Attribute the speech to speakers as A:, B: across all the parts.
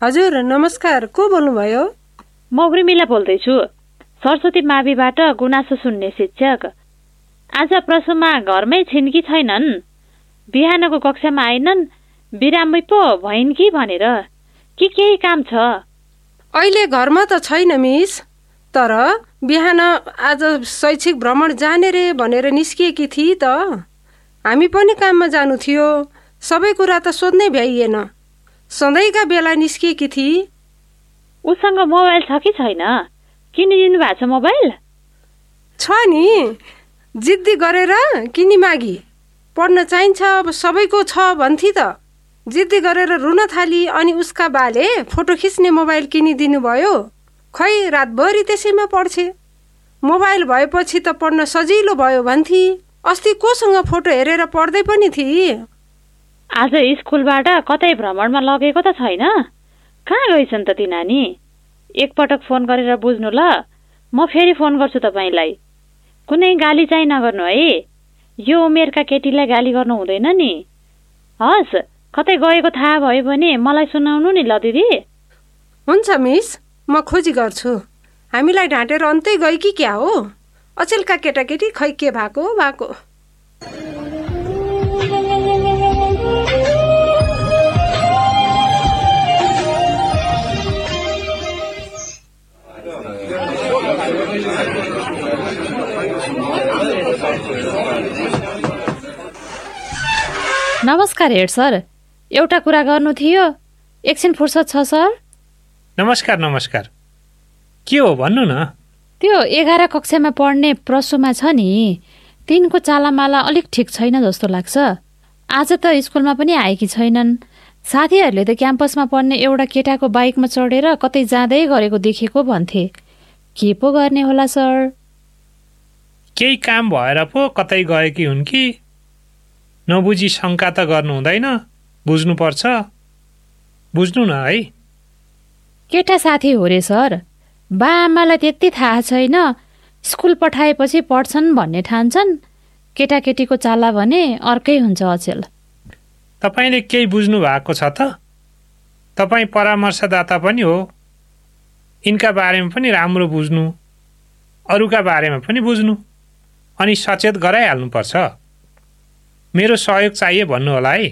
A: हजुर नमस्कार, को बोल्नुभयो?
B: म उर्मिला बोल्दैछु, सरस्वती माविबाट गुनासो सुन्ने शिक्षक। आज प्रसुमा घरमै छिन् कि छैनन्? बिहानको कक्षामा आइनन्, बिरामी पो भइन् कि भनेर, कि केही काम छ?
A: अहिले घरमा त छैन मिस, तर बिहान आज शैक्षिक भ्रमण जाने रे भनेर निस्किएकी थिए त। हामी पनि काममा जानु थियो, सबै कुरा त सोध्नै भ्याइएन। सधैँका बेला निस्किएकी थिए।
B: उसँग मोबाइल छ कि छैन? किनिदिनु भएको छ मोबाइल?
A: छ नि, जिद्दी गरेर किनी मागी। पढ्न चाहिन्छ अब सबैको छ भन्थे त। जिद्दी गरेर रुन थाली अनि उसका बाले फोटो खिच्ने मोबाइल किनिदिनु भयो। खै रातभरि त्यसैमा पढ्छे। मोबाइल भएपछि त पढ्न सजिलो भयो भन्थे। अस्ति कोसँग फोटो हेरेर पढ्दै पनि थिए।
B: आज स्कुलबाट कतै भ्रमणमा लगेको त छैन? कहाँ गइछन् त ती नानी? एकपटक फोन गरेर बुझ्नु ल, म फेरि फोन गर्छु तपाईँलाई। कुनै गाली चाहिँ नगर्नु है, यो उमेरका केटीलाई गाली गर्नु हुँदैन नि। हस्, कतै गएको थाहा भयो भने मलाई सुनाउनु नि ल दिदी।
A: हुन्छ मिस, म खोजी गर्छु। हामीलाई ढाँटेर अन्तै गई कि क्या हो? अचेलका केटाकेटी खै के भएको।
B: नमस्कार हेड सर, एउटा कुरा गर्नु थियो, एकछिन फुर्सद छ सर?
C: नमस्कार, के हो भन्नु न।
B: त्यो 11 कक्षामा पढ्ने प्रसुमा छ नि, तिनको चालामाला अलिक ठिक छैन जस्तो लाग्छ। आज त स्कुलमा पनि आएकी छैनन्। साथीहरूले त क्याम्पसमा पढ्ने एउटा केटाको बाइकमा चढेर कतै जाँदै गरेको देखेको भन्थे। के पो गर्ने होला सर?
C: केही काम भएर पो कतै गएकी हुन् कि? नबुझी शङ्का त गर्नु हुँदैन, बुझ्नुपर्छ। बुझ्नु न है।
B: केटा साथी हो रे सर, बा-आमालाई त्यति थाहा छैन। स्कुल पठाएपछि पढ्छन् भन्ने ठान्छन्। केटाकेटीको चाला भने अर्कै हुन्छ अचेल।
C: तपाईँले केही बुझ्नु भएको छ त? तपाईँ परामर्शदाता पनि हो। यिनका बारेमा पनि राम्रो बुझ्नु, अरूका बारेमा पनि बुझ्नु, अनि सचेत गराइहाल्नुपर्छ। मेरो सहयोग चाहिए भन्नु होला है।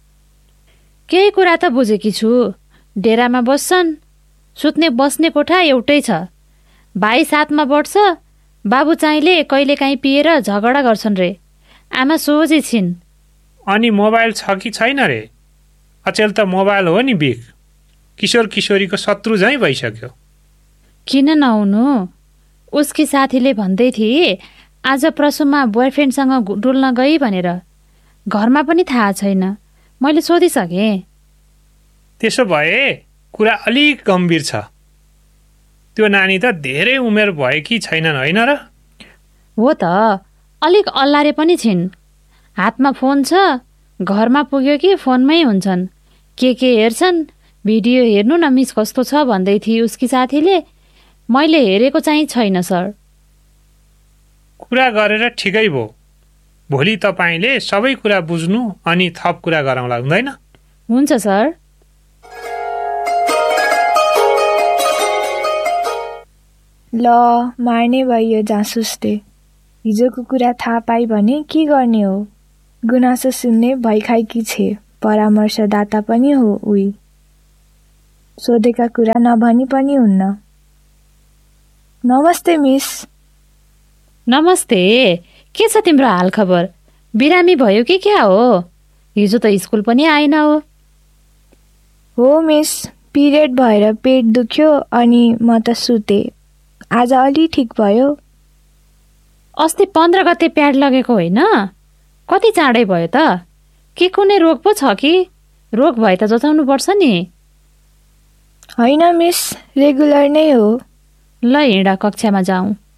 B: केही कुरा त बुझेकी छु। डेरामा बस्छन्, सुत्ने बस्ने कोठा एउटै छ। भाइ 7मा पढ्छ, बाबु चाहिँले कहिलेकाहीँ पिएर झगडा गर्छन् रे। आमा सोझी छिन्।
C: अनि मोबाइल छ कि छैन रे? अचेल त मोबाइल हो नि बिख। किशोर किशोरीको शत्रु झैँ भइसक्यो।
B: किन नहुनु? उसकी साथीले भन्दै थिए आज प्रसुमा बोयफ्रेन्डसँग डुल्न गई भनेर। घरमा पनि थाहा छैन। मैले सोधिसकेँ।
C: त्यसो भए कुरा अलिक गम्भीर छ। त्यो नानी त धेरै उमेर भएकी छैनन् होइन र?
B: हो त, अलिक अल्लारे पनि छिन्। हातमा फोन छ, घरमा पुग्यो कि फोनमै हुन्छन्। के हेर्छन्? भिडियो हेर्नु न मिस कस्तो छ भन्दै थिए उसकी साथीले। मैले हेरेको चाहिँ छैन सर।
C: कुरा गरेर ठिकै भयो। भोलि तपाईँले सबै कुरा बुझ्नु अनि थप कुरा गरौँला, हुँदैन?
B: हुन्छ सर।
D: ल मार्ने भयो जासुसले। हिजोको कुरा थाहा पाइ भने के गर्ने हो? गुनासो सुन्ने भइखाएकी छे। परामर्शदाता पनि हो उही। सोधेका कुरा नभनी पनि हुन्न। नमस्ते मिस।
B: नमस्ते। के छ तिम्रो हाल खबर? बिरामी भयो कि क्या हो? हिजो त स्कुल पनि आएन हो
D: मिस, पिरियड भएर पेट दुख्यो अनि म त सुते। आज अलि ठिक भयो।
B: अस्ति 15 गते प्याड लगेको होइन? कति चाँडै भयो त? के कुनै रोग पो छ कि? रोग भए त जचाउनु पर्छ नि।
D: होइन मिस, रेगुलर नै हो।
B: ल हिँड, कक्षामा जाउँ।